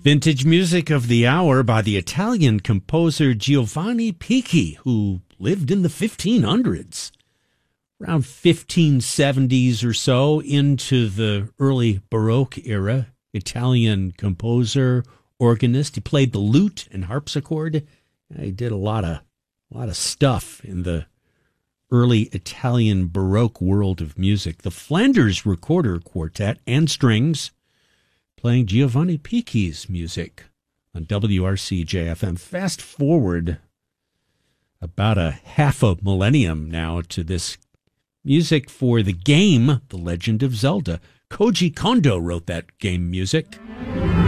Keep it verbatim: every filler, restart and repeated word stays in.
Vintage music of the hour by the Italian composer Giovanni Picchi, who lived in the fifteen hundreds, around fifteen seventies or so into the early Baroque era. Italian composer, organist. He played the lute and harpsichord. He did a lot of, a lot of stuff in the early Italian Baroque world of music. The Flanders Recorder Quartet and Strings, playing Giovanni Picchi's music on W R C J F M. Fast forward about a half a millennium now to this music for the game The Legend of Zelda. Koji Kondo wrote that game music.